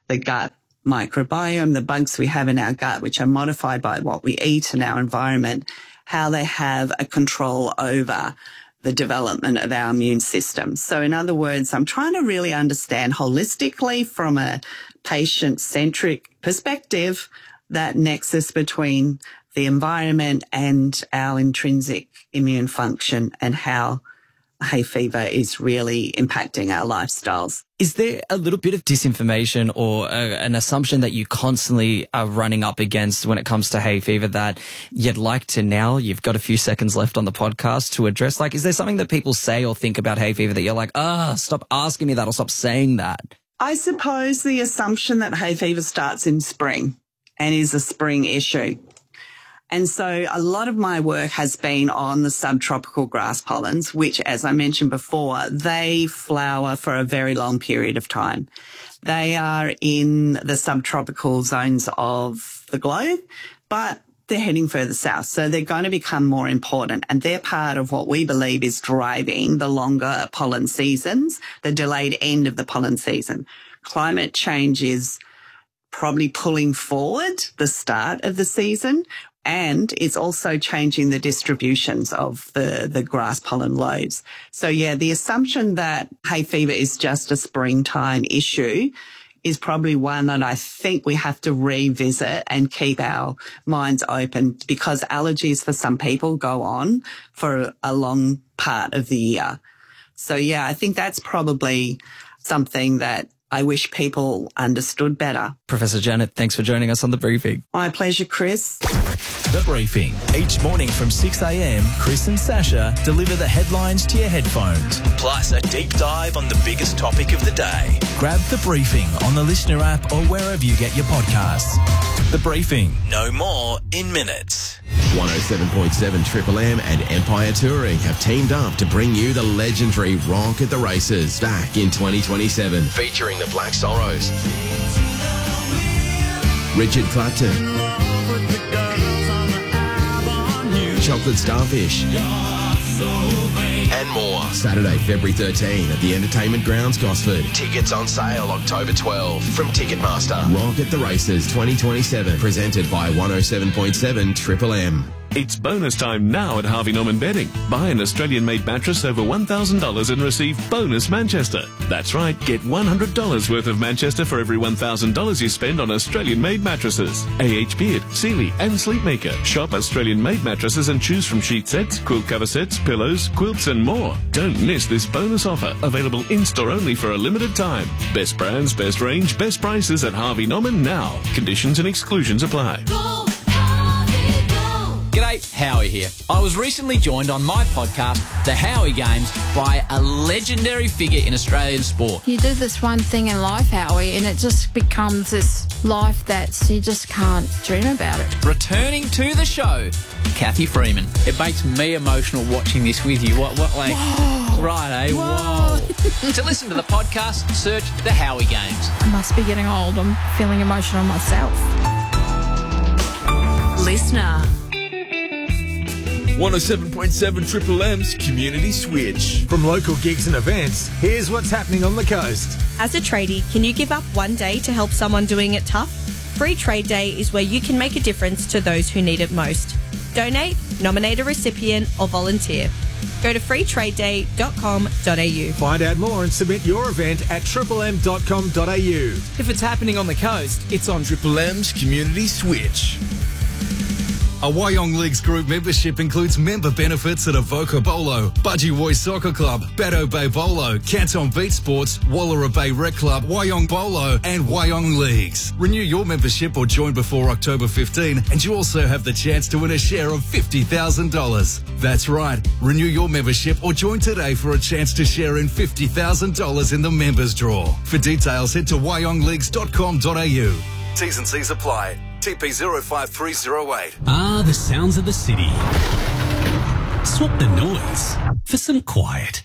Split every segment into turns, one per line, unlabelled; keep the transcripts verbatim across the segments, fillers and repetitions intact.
the gut microbiome, the bugs we have in our gut, which are modified by what we eat and our environment, how they have a control over the development of our immune system. So in other words, I'm trying to really understand holistically from a patient-centric perspective that nexus between the environment and our intrinsic immune function and how hay fever is really impacting our lifestyles.
Is there a little bit of disinformation or a, an assumption that you constantly are running up against when it comes to hay fever that you'd like to now, you've got a few seconds left on the podcast to address? Like, is there something that people say or think about hay fever that you're like, ah, oh, stop asking me that or stop saying that?
I suppose the assumption that hay fever starts in spring and is a spring issue. And so a lot of my work has been on the subtropical grass pollens, which, as I mentioned before, they flower for a very long period of time. They are in the subtropical zones of the globe, but they're heading further south. So they're going to become more important. And they're part of what we believe is driving the longer pollen seasons, the delayed end of the pollen season. Climate change is probably pulling forward the start of the season. And it's also changing the distributions of the, the grass pollen loads. So, yeah, the assumption that hay fever is just a springtime issue is probably one that I think we have to revisit and keep our minds open, because allergies for some people go on for a long part of the year. So, yeah, I think that's probably something that I wish people understood better.
Professor Janet, thanks for joining us on The Briefing.
My pleasure, Chris.
The Briefing. Each morning from six a.m, Chris and Sasha deliver the headlines to your headphones, plus a deep dive on the biggest topic of the day. Grab The Briefing on the Listener app or wherever you get your podcasts. The Briefing. No more in minutes.
one oh seven point seven Triple M and Empire Touring have teamed up to bring you the legendary Rock at the Races back in twenty twenty-seven, featuring the Black Sorrows, Richard Clapton, Chocolate Starfish, and more. Saturday, February thirteenth at the Entertainment Grounds, Gosford. Tickets on sale October twelfth from Ticketmaster. Rock at the Races twenty twenty-seven, presented by one oh seven point seven Triple M.
It's bonus time now at Harvey Norman Bedding. Buy an Australian-made mattress over one thousand dollars and receive bonus Manchester. That's right, get one hundred dollars worth of Manchester for every one thousand dollars you spend on Australian-made mattresses. A H Beard, Sealy and Sleepmaker. Shop Australian-made mattresses and choose from sheet sets, quilt cover sets, pillows, quilts and more. Don't miss this bonus offer, available in-store only for a limited time. Best brands, best range, best prices at Harvey Norman now. Conditions and exclusions apply.
G'day, Howie here. I was recently joined on my podcast, The Howie Games, by a legendary figure in Australian sport.
You do this one thing in life, Howie, and it just becomes this life that you just can't dream about it.
Returning to the show, Kathy Freeman. It makes me emotional watching this with you. What, what, like,
Whoa.
right, eh?
Whoa.
Whoa. To listen to the podcast, search The Howie Games.
I must be getting old. I'm feeling emotional myself.
Listener.
one oh seven point seven Triple M's Community Switch.
From local gigs and events, here's what's happening on the coast.
As a tradie, can you give up one day to help someone doing it tough? Free Trade Day is where you can make a difference to those who need it most. Donate, nominate a recipient, or volunteer. Go to free trade day dot com dot a u.
Find out more and submit your event at triple m dot com dot a u.
If it's happening on the coast, it's on
Triple M's Community Switch.
A Wyong Leagues group membership includes member benefits at Avoca Bolo, Budgie Boys Soccer Club, Beto Bay Bolo, Canton Beat Sports, Wallara Bay Rec Club, Wyong Bolo and Wyong Leagues. Renew your membership or join before October fifteenth and you also have the chance to win a share of fifty thousand dollars. That's right, renew your membership or join today for a chance to share in fifty thousand dollars in the members draw. For details, head to wyong leagues dot com dot a u. T's and C's apply. T P zero five three zero eight.
Ah, the sounds of the city. Swap the noise for some quiet.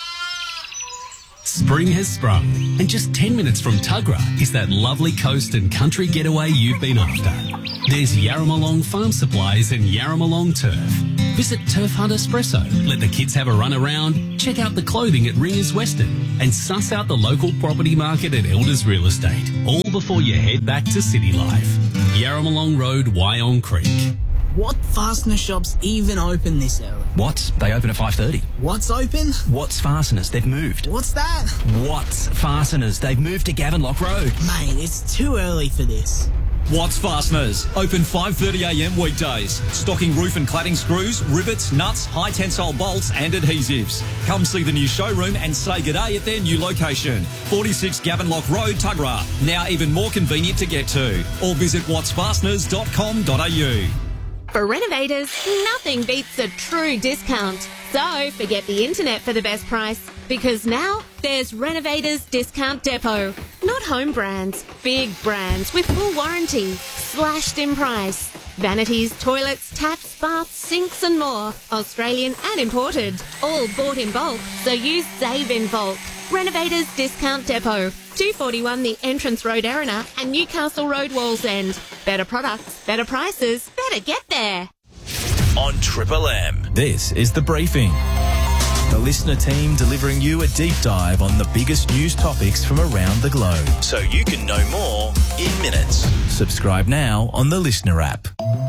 Spring has sprung, and just ten minutes from Tuggerah is that lovely coast and country getaway you've been after. There's Yarramalong Farm Supplies and Yarramalong Turf. Visit Turf Hunt Espresso. Let the kids have a run around, check out the clothing at Ringers Western, and suss out the local property market at Elders Real Estate. All before you head back to city life. Yarramalong Road, Wyong Creek.
What fastener shops even open this early?
Watts, they open at five thirty.
What's open?
Watts Fasteners, they've moved.
What's that?
Watts Fasteners, they've moved to Gavenlock Road.
Mate, it's too early for this.
Watts Fasteners, open five thirty a m weekdays. Stocking roof and cladding screws, rivets, nuts, high tensile bolts and adhesives. Come see the new showroom and say g'day at their new location. forty-six Gavenlock Road, Tuggerah. Now even more convenient to get to. Or visit watts fasteners dot com dot a u.
For renovators, nothing beats a true discount. So forget the internet for the best price, because now there's Renovators Discount Depot. Not home brands, big brands with full warranty, slashed in price. Vanities, toilets, taps, baths, sinks and more. Australian and imported. All bought in bulk, so use Save in Bulk. Renovators Discount Depot. two forty-one The Entrance Road, Erina, and Newcastle Road, Wallsend. Better products, better prices, better get there.
On Triple M, this is The Briefing. The listener team delivering you a deep dive on the biggest news topics from around the globe, so you can know more in minutes. Subscribe now on the Listener app.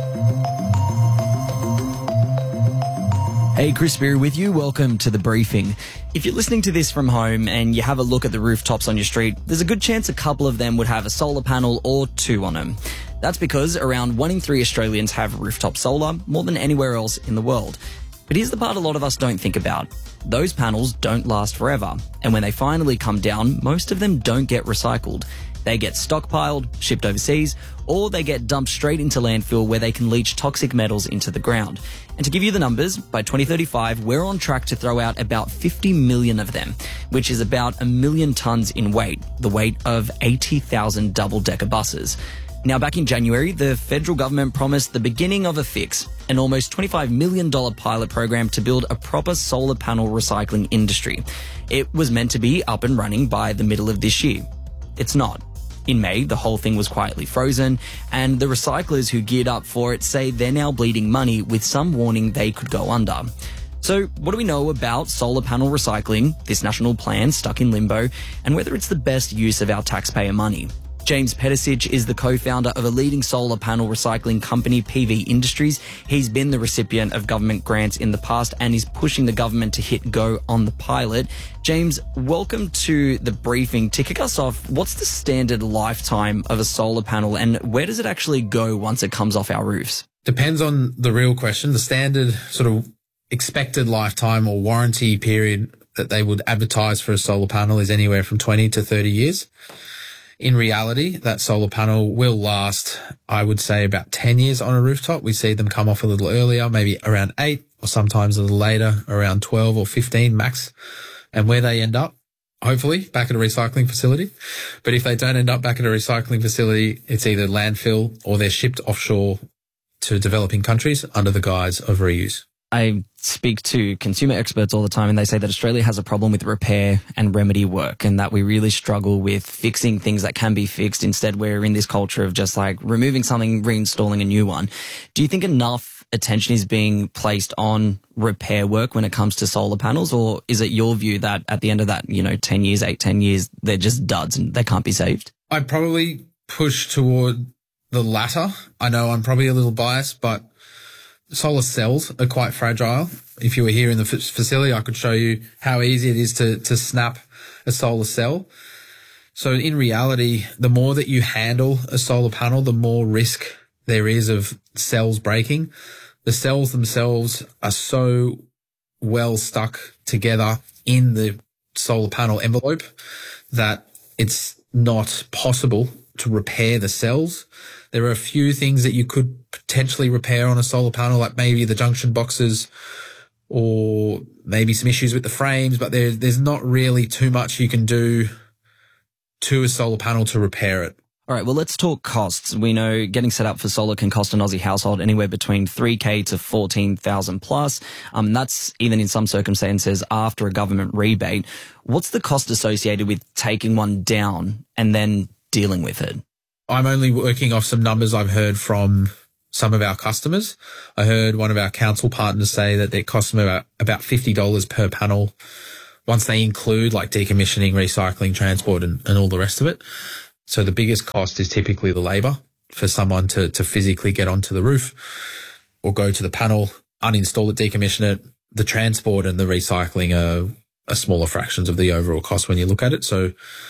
Hey, Chris Beery with you. Welcome to The Briefing. If you're listening to this from home and you have a look at the rooftops on your street, there's a good chance a couple of them would have a solar panel or two on them. That's because around one in three Australians have rooftop solar, more than anywhere else in the world. But here's the part a lot of us don't think about. Those panels don't last forever, and when they finally come down, most of them don't get recycled. They get stockpiled, shipped overseas, or they get dumped straight into landfill where they can leach toxic metals into the ground. And to give you the numbers, by twenty thirty-five, we're on track to throw out about fifty million of them, which is about a million tonnes in weight, the weight of eighty thousand double-decker buses. Now, back in January, the federal government promised the beginning of a fix, an almost twenty-five million dollars pilot program to build a proper solar panel recycling industry. It was meant to be up and running by the middle of this year. It's not. In May, the whole thing was quietly frozen, and the recyclers who geared up for it say they're now bleeding money with some warning they could go under. So what do we know about solar panel recycling, this national plan stuck in limbo, and whether it's the best use of our taxpayer money? James Pedicic is the co-founder of a leading solar panel recycling company, P V Industries. He's been the recipient of government grants in the past and is pushing the government to hit go on the pilot. James, welcome to The Briefing. To kick us off, what's the standard lifetime of a solar panel and where does it actually go once it comes off our roofs?
Depends on the real question. The standard sort of expected lifetime or warranty period that they would advertise for a solar panel is anywhere from twenty to thirty years. In reality, that solar panel will last, I would say, about ten years on a rooftop. We see them come off a little earlier, maybe around eight, or sometimes a little later, around twelve or fifteen max. And where they end up, hopefully, back at a recycling facility. But if they don't end up back at a recycling facility, it's either landfill or they're shipped offshore to developing countries under the guise of reuse.
I speak to consumer experts all the time and they say that Australia has a problem with repair and remedy work and that we really struggle with fixing things that can be fixed. Instead, we're in this culture of just like removing something, reinstalling a new one. Do you think enough attention is being placed on repair work when it comes to solar panels, or is it your view that at the end of that, you know, ten years, eight, ten years, they're just duds and they can't be saved?
I'd probably push toward the latter. I know I'm probably a little biased, but solar cells are quite fragile. If you were here in the f- facility, I could show you how easy it is to, to snap a solar cell. So in reality, the more that you handle a solar panel, the more risk there is of cells breaking. The cells themselves are so well stuck together in the solar panel envelope that it's not possible to repair the cells. There are a few things that you could potentially repair on a solar panel, like maybe the junction boxes or maybe some issues with the frames, but there, there's not really too much you can do to a solar panel to repair it.
All right, well, let's talk costs. We know getting set up for solar can cost an Aussie household anywhere between three K to fourteen thousand plus. Um, that's even in some circumstances after a government rebate. What's the cost associated with taking one down and then dealing with it?
I'm only working off some numbers I've heard from some of our customers. I heard one of our council partners say that it costs them about, about fifty dollars per panel once they include like decommissioning, recycling, transport and, and all the rest of it. So the biggest cost is typically the labour for someone to, to physically get onto the roof or go to the panel, uninstall it, decommission it. The transport and the recycling are, are smaller fractions of the overall cost when you look at it. So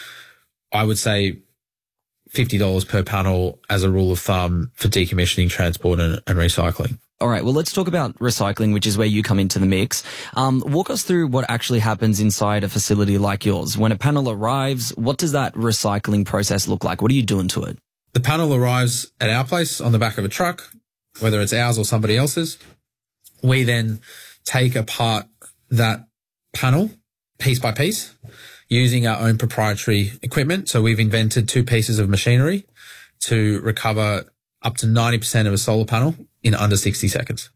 I would say fifty dollars per panel as a rule of thumb for decommissioning, transport and, and recycling.
All right, well, let's talk about recycling, which is where you come into the mix. Um, walk us through what actually happens inside a facility like yours. When a panel arrives, what does that recycling process look like? What are you doing to it?
The panel arrives at our place on the back of a truck, whether it's ours or somebody else's. We then take apart that panel piece by piece using our own proprietary equipment. So we've invented two pieces of machinery to recover up to ninety percent of a solar panel in under sixty seconds.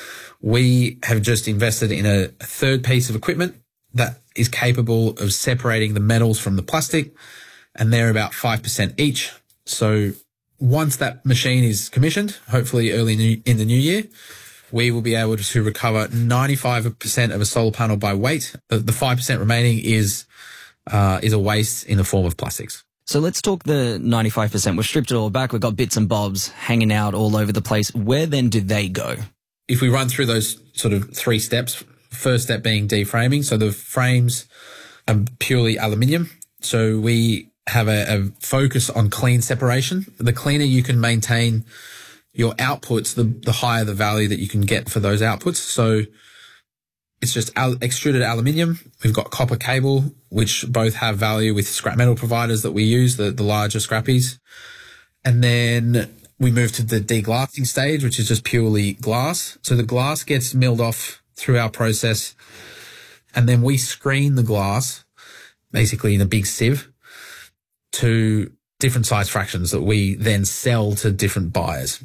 We have just invested in a, a third piece of equipment that is capable of separating the metals from the plastic, and they're about five percent each. So once that machine is commissioned, hopefully early new, in the new year, we will be able to recover ninety-five percent of a solar panel by weight. The, the five percent remaining is uh, is a waste in the form of plastics.
So let's talk the ninety-five percent. We've stripped it all back. We've got bits and bobs hanging out all over the place. Where then do they go?
If we run through those sort of three steps, first step being deframing. So the frames are purely aluminium. So we have a, a focus on clean separation. The cleaner you can maintain your outputs, the, the higher the value that you can get for those outputs. So it's just al- extruded aluminium. We've got copper cable, which both have value with scrap metal providers that we use, the, the larger scrappies. And then we move to the deglassing stage, which is just purely glass. So the glass gets milled off through our process, and then we screen the glass basically in a big sieve to different size fractions that we then sell to different buyers.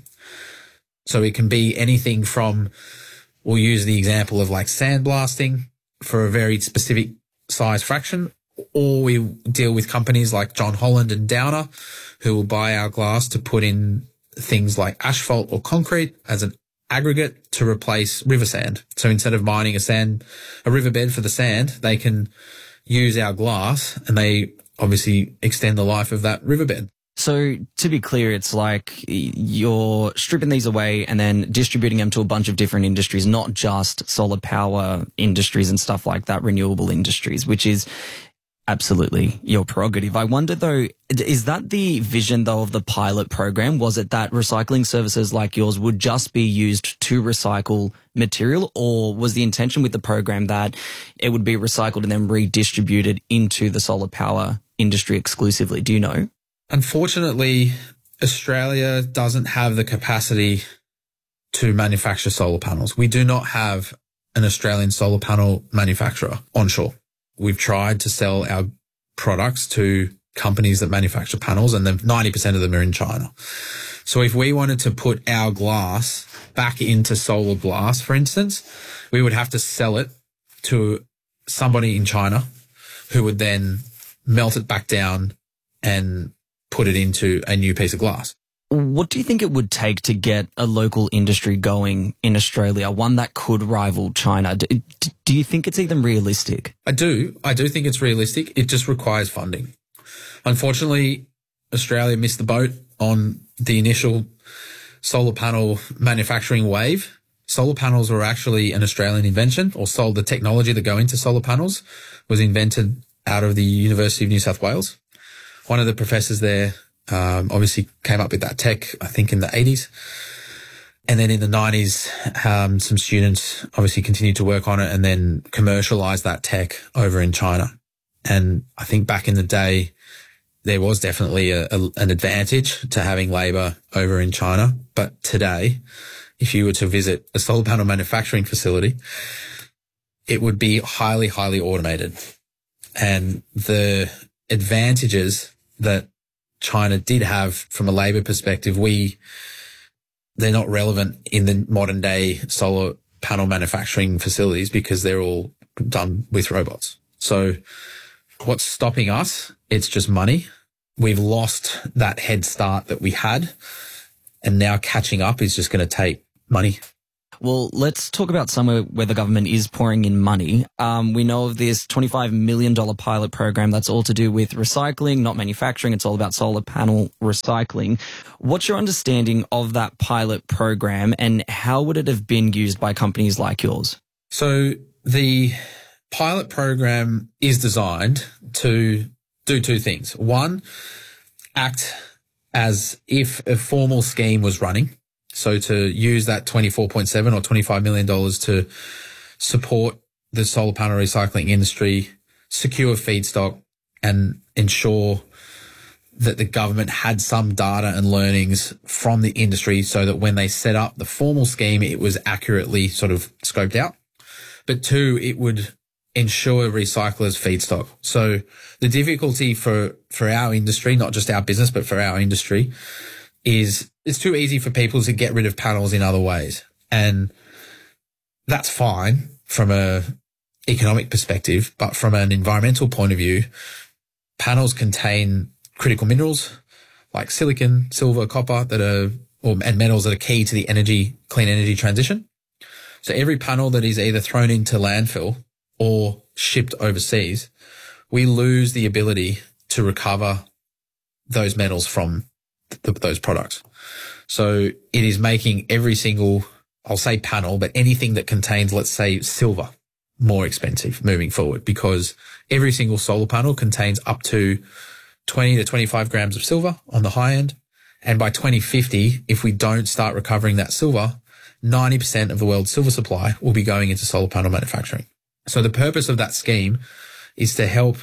So it can be anything from, we'll use the example of like sandblasting for a very specific size fraction, or we deal with companies like John Holland and Downer who will buy our glass to put in things like asphalt or concrete as an aggregate to replace river sand. So instead of mining a sand, a riverbed for the sand, they can use our glass and they obviously extend the life of that riverbed.
So to be clear, it's like you're stripping these away and then distributing them to a bunch of different industries, not just solar power industries and stuff like that, renewable industries, which is absolutely your prerogative. I wonder though, is that the vision though of the pilot program? Was it that recycling services like yours would just be used to recycle material, or was the intention with the program that it would be recycled and then redistributed into the solar power industry exclusively? Do you know?
Unfortunately, Australia doesn't have the capacity to manufacture solar panels. We do not have an Australian solar panel manufacturer onshore. We've tried to sell our products to companies that manufacture panels, and then ninety percent of them are in China. So if we wanted to put our glass back into solar glass, for instance, we would have to sell it to somebody in China who would then melt it back down and put it into a new piece of glass.
What do you think it would take to get a local industry going in Australia, one that could rival China? Do, do you think it's even realistic?
I do. I do think it's realistic. It just requires funding. Unfortunately, Australia missed the boat on the initial solar panel manufacturing wave. Solar panels were actually an Australian invention, or solar, the technology that go into solar panels was invented out of the University of New South Wales. One of the professors there um, obviously came up with that tech, I think, in the eighties. And then in the nineties, um, some students obviously continued to work on it and then commercialized that tech over in China. And I think back in the day, there was definitely a, a, an advantage to having labor over in China. But today, if you were to visit a solar panel manufacturing facility, it would be highly, highly automated. And the advantages that China did have from a labor perspective, we, they're not relevant in the modern day solar panel manufacturing facilities because they're all done with robots. So what's stopping us? It's just money. We've lost that head start that we had. and now catching up is just going to take money.
Well, let's talk about somewhere where the government is pouring in money. Um, we know of this twenty-five million dollars pilot program that's all to do with recycling, not manufacturing. It's all about solar panel recycling. What's your understanding of that pilot program, and how would it have been used by companies like yours?
So the pilot program is designed to do two things. One, act as if a formal scheme was running. So to use that twenty-four point seven or twenty-five million dollars to support the solar panel recycling industry, secure feedstock, and ensure that the government had some data and learnings from the industry so that when they set up the formal scheme, it was accurately sort of scoped out. But two, it would ensure recyclers feedstock. So the difficulty for, for our industry, not just our business, but for our industry, is it's too easy for people to get rid of panels in other ways. And that's fine from a economic perspective, but from an environmental point of view, panels contain critical minerals like silicon, silver, copper that are, or, and metals that are key to the energy, clean energy transition. So every panel that is either thrown into landfill or shipped overseas, we lose the ability to recover those metals from th- those products. So it is making every single, I'll say panel, but anything that contains, let's say, silver, more expensive moving forward, because every single solar panel contains up to twenty to twenty-five grams of silver on the high end. And by twenty fifty, if we don't start recovering that silver, ninety percent of the world's silver supply will be going into solar panel manufacturing. So the purpose of that scheme is to help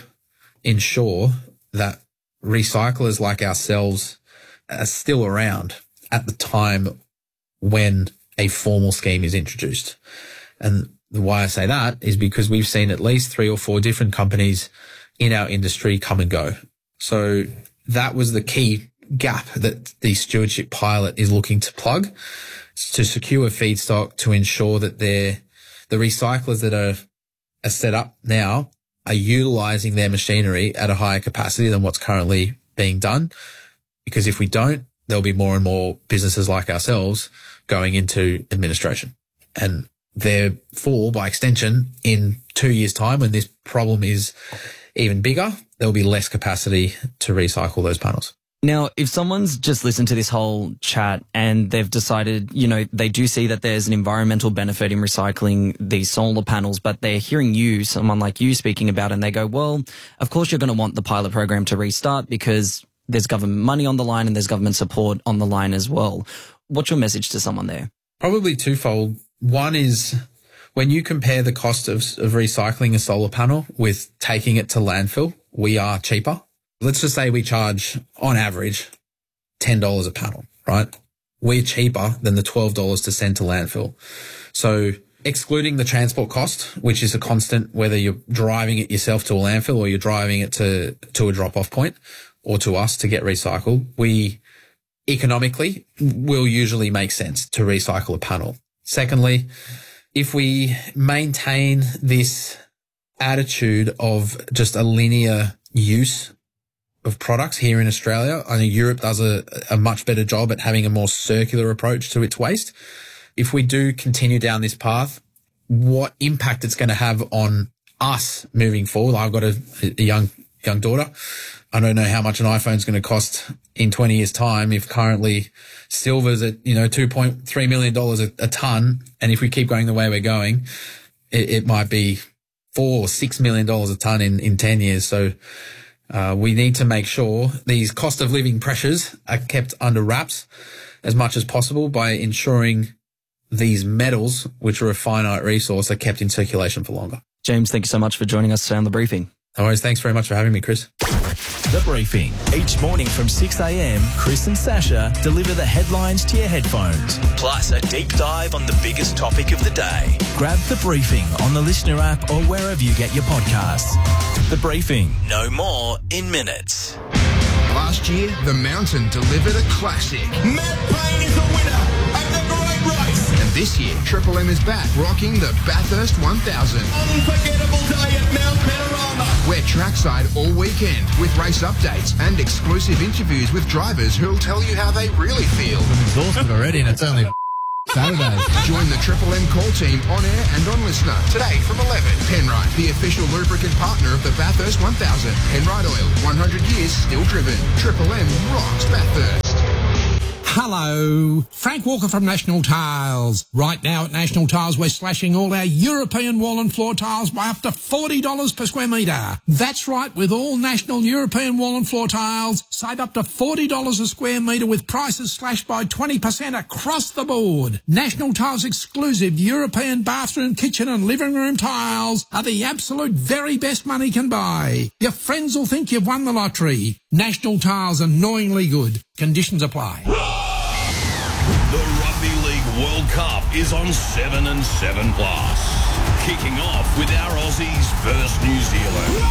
ensure that recyclers like ourselves are still around at the time when a formal scheme is introduced. And why I say that is because we've seen at least three or four different companies in our industry come and go. So that was the key gap that the stewardship pilot is looking to plug, to secure feedstock, to ensure that they're, the recyclers that are, are set up now are utilizing their machinery at a higher capacity than what's currently being done. Because if we don't, there'll be more and more businesses like ourselves going into administration. And therefore, by extension, in two years' time, when this problem is even bigger, there'll be less capacity to recycle those panels.
Now, if someone's just listened to this whole chat and they've decided, you know, they do see that there's an environmental benefit in recycling these solar panels, but they're hearing you, someone like you speaking about it, and they go, well, of course you're going to want the pilot program to restart because there's government money on the line and there's government support on the line as well. What's your message to someone there?
Probably twofold. One is when you compare the cost of, of recycling a solar panel with taking it to landfill, we are cheaper. Let's just say we charge, on average, ten dollars a panel, right? We're cheaper than the twelve dollars to send to landfill. So excluding the transport cost, which is a constant, whether you're driving it yourself to a landfill or you're driving it to, to a drop-off point or to us to get recycled, we economically will usually make sense to recycle a panel. Secondly, if we maintain this attitude of just a linear use of products here in Australia, I know Europe does a, a much better job at having a more circular approach to its waste. If we do continue down this path, what impact it's going to have on us moving forward. I've got a, a young young daughter. I don't know how much an iPhone is going to cost in twenty years' time if currently silver's at, you know, two point three million dollars a, a ton. And if we keep going the way we're going, it, it might be four or six million dollars a ton in, in ten years. So uh, we need to make sure these cost of living pressures are kept under wraps as much as possible by ensuring these metals, which are a finite resource, are kept in circulation for longer.
James, thank you so much for joining us today on The Briefing.
No worries. Thanks very much for having me, Chris.
The Briefing. Each morning from six a.m, Chris and Sasha deliver the headlines to your headphones. Plus a deep dive on the biggest topic of the day. Grab The Briefing on the Listener app or wherever you get your podcasts. The Briefing. No more in minutes.
Last year, the Mountain delivered a classic.
Matt Payne is the winner of the Great Race.
And this year, Triple M is back, rocking the Bathurst one thousand.
Unforgettable day at Mount Panorama.
We're trackside all weekend with race updates and exclusive interviews with drivers who'll tell you how they really feel.
I'm exhausted already and it's only Saturday.
Join the Triple M call team on air and on listener today from eleven. Penrite, the official lubricant partner of the Bathurst one thousand. Penrite Oil, one hundred years still driven. Triple M rocks Bathurst.
Hello, Frank Walker from National Tiles. Right now at National Tiles, we're slashing all our European wall and floor tiles by up to forty dollars per square metre. That's right, with all National European wall and floor tiles, save up to forty dollars a square metre with prices slashed by twenty percent across the board. National Tiles exclusive European bathroom, kitchen and living room tiles are the absolute very best money can buy. Your friends will think you've won the lottery. National Tiles, annoyingly good. Conditions apply.
The Rugby League World Cup is on seven and seven plus. Kicking off with our Aussies versus New Zealand.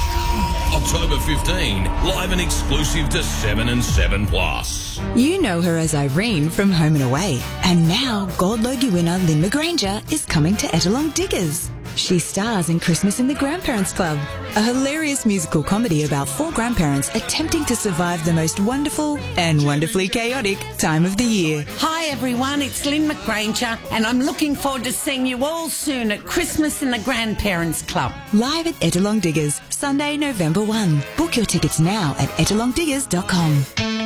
October fifteenth, live and exclusive to seven and seven plus.
You know her as Irene from Home and Away. And now Gold Logie winner Lynn McGranger is coming to Ettalong Diggers. She stars in Christmas in the Grandparents Club, a hilarious musical comedy about four grandparents attempting to survive the most wonderful and wonderfully chaotic time of the year.
Hi everyone, it's Lynn McGranger and I'm looking forward to seeing you all soon at Christmas in the Grandparents Club.
Live at Ettalong Diggers, Sunday, November first. Book your tickets now at ettalong diggers dot com.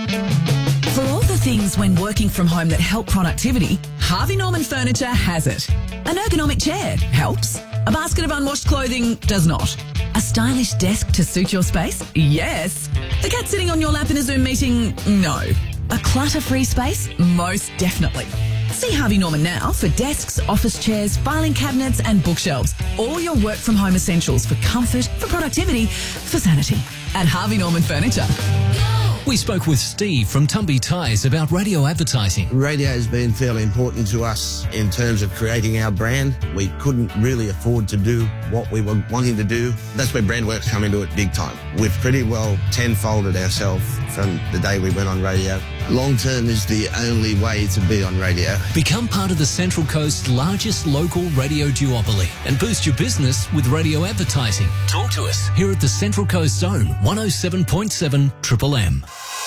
For all the things when working from home that help productivity, Harvey Norman Furniture has it. An ergonomic chair helps. A basket of unwashed clothing does not. A stylish desk to suit your space? Yes. The cat sitting on your lap in a Zoom meeting? No. A clutter-free space? Most definitely. See Harvey Norman now for desks, office chairs, filing cabinets and bookshelves. All your work from home essentials for comfort, for productivity, for sanity. At Harvey Norman Furniture.
We spoke with Steve from Tumby Ties about radio advertising.
Radio has been fairly important to us in terms of creating our brand. We couldn't really afford to do what we were wanting to do. That's where Brandworks come into it big time. We've pretty well tenfolded ourselves from the day we went on radio. Long term is the only way to be on radio.
Become part of the Central Coast's largest local radio duopoly and boost your business with radio advertising. Talk to us here at the Central Coast Zone, one oh seven point seven Triple M.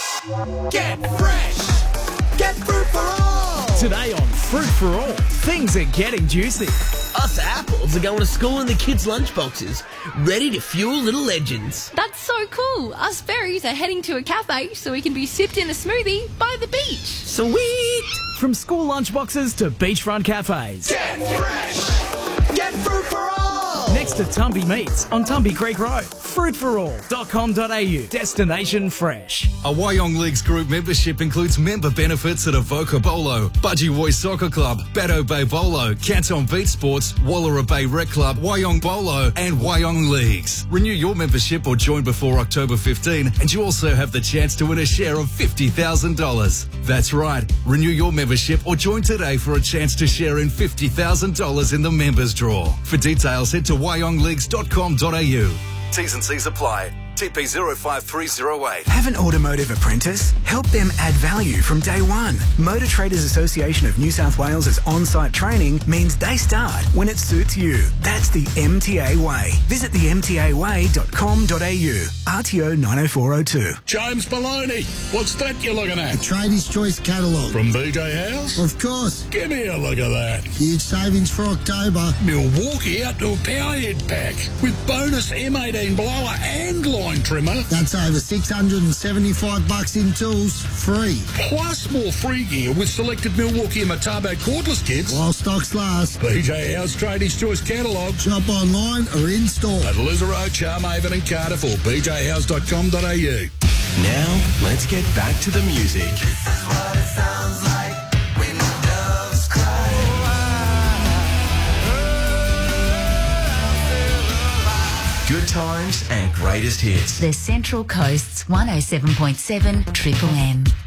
Get fresh! Get fruit for all!
Today on Fruit for All, things are getting juicy.
Us apples are going to school in the kids' lunchboxes, ready to fuel little legends.
That's so cool. Us berries are heading to a cafe so we can be sipped in a smoothie by the beach.
Sweet!
From school lunchboxes to beachfront cafes.
Get fresh! Get fruit for all!
Next to Tumby Meats on Tumby Creek Road. fruit for all dot com dot a u. Destination fresh.
A Wyong Leagues Group membership includes member benefits at Avoca Bolo, Budgie Boys Soccer Club, Batto Bay Bolo, Canton Beat Sports, Wallara Bay Rec Club, Wyong Bolo and Wyong Leagues. Renew your membership or join before October fifteenth and you also have the chance to win a share of fifty thousand dollars. That's right. Renew your membership or join today for a chance to share in fifty thousand dollars in the members draw. For details, head to wyong leagues dot com dot a u. T's and C's apply. T P zero five three zero eight.
Have an automotive apprentice? Help them add value from day one. Motor Traders Association of New South Wales' on-site training means they start when it suits you. That's the M T A way. Visit the m t a way dot com dot a u. R T O nine oh four oh two.
James Maloney, what's that you're looking at?
A Tradies Choice catalogue.
From B J House?
Of course.
Give me a look at that.
Huge savings for October.
Milwaukee Outdoor Powerhead Pack with bonus M eighteen blower and line trimmer.
That's over six hundred seventy-five bucks in tools, free.
Plus more free gear with selected Milwaukee and Metabo cordless kits.
While stocks last.
B J House Tradies Choice catalogue.
Shop online or in store.
At Lisarow, Charmhaven and Cardiff or b j house dot com dot a u.
Now, let's get back to the music.
This is what it sounds like when the doves cry.
Good times and greatest hits.
The Central Coast's one oh seven point seven Triple M.